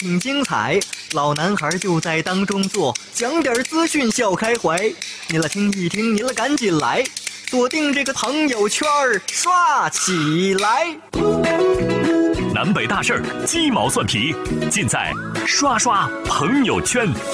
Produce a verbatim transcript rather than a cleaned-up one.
挺精彩，老男孩就在当中坐，讲点资讯笑开怀。你了听一听，你了赶紧来，锁定这个朋友圈刷起来。 南北大事儿，鸡毛蒜皮，尽在刷刷朋友圈。